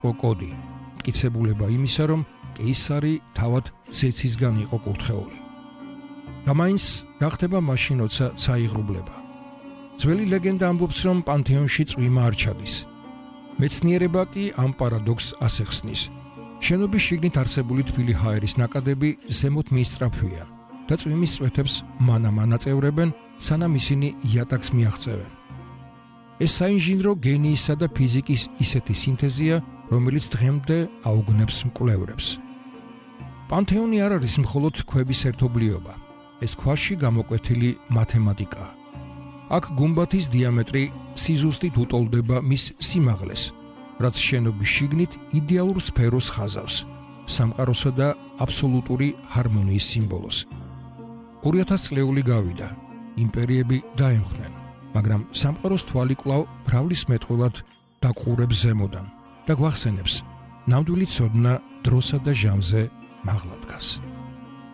კოკოდი, მტკიცებულება იმისა, რომ კეისარი თავად ზეცისგან იყო კურთხეული. და მაინც რა ხდება მაშინ, როცა წაიღრუბლება? ძველი ლეგენდა ამბობს, რომ პანთეონში წვიმა არ ჩადის. მეცნიერება კი ამ პარადოქსს ასახსნის. შენობის შიგნით არსებული თბილი ჰაერის ნაკადები ზემოთ მიისწრაფვიან და წვიმის წვეთებს მანამ ანაწევრებენ, სანამ ისინი იატაკს მიაღწევენ. ეს საინჟინრო გენიისა და ფიზიკის ისეთი სინთეზია, რომელიც დღემდე აუგნებს მკვლევრებს. პანთეონი არ არის მხოლოდ ქვების ერთობლიობა, ეს ქვაში გამოკვეთილი მათემატიკაა. აქ გუმბათის დიამეტრი სიზუსტით უტოლდება მის სიმაღლეს, რაც შენობის შიგნით იდეალურ სფეროს ხაზავს, სამყაროსა და აბსოლუტური ჰარმონიის სიმბოლოს. 2000 წლეული გავიდა, იმპერიები დაემხნენ, მაგრამ სამყაროს თვალი კვლავ მრავლის მეტყველად დაყურებს ზემოდან და გვახსენებს, ნამდვილი ცოდნა დროსა და ჟამზე მაღლა დგას.